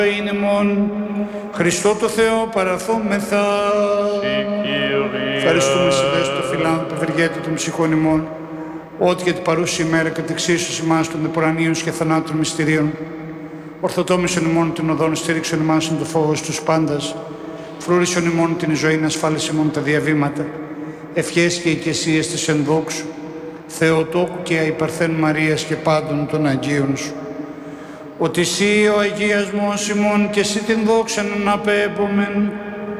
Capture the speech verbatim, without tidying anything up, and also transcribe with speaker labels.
Speaker 1: είναι μόν, Χριστό το Θεό παραθόμεθα. Ευχαριστούμε σε δέσου το φιλάνθρωπο ευεργέτη των ψυχών ημών, ότι για την παρούση ημέρα κατεξίσωση ημάς των δεπορανίων και θανάτων μυστηρίων, ορθοτόμησον ημών την οδόν, στήριξον ημάς το φόβος τους πάντας, φρούρισον ημών την ζωή, ασφάλισε ημών τα διαβήματα, ευχές και οικεσίες της ενδόξου, Θεοτόκου και αϊπαρθέν Μαρίας και πάντων των Αγίων σου. Ότι εσύ ο αγιασμός ημών και εσύ την δόξαν αναπέμπομεν,